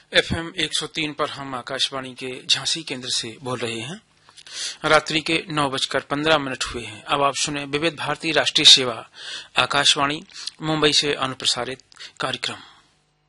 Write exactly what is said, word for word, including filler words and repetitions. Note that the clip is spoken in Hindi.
एफएम एक सौ तीन पर हम आकाशवाणी के झांसी केंद्र से बोल रहे हैं। रात्रि के नौ बजकर पंद्रह मिनट हुए हैं। अब आप सुने विविध भारती राष्ट्रीय सेवा आकाशवाणी मुंबई से अनुप्रसारित कार्यक्रम।